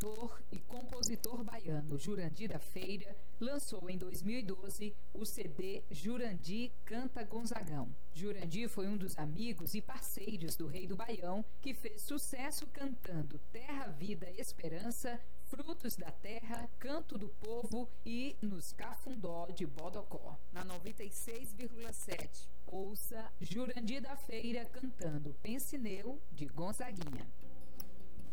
cantor e compositor baiano Jurandir da Feira lançou em 2012 o CD Jurandir Canta Gonzagão. Jurandir foi um dos amigos e parceiros do Rei do Baião, que fez sucesso cantando Terra, Vida, Esperança, Frutos da Terra, Canto do Povo e Nos Cafundó de Bodocó. Na 96,7, ouça Jurandir da Feira cantando Pense Neu de Gonzaguinha.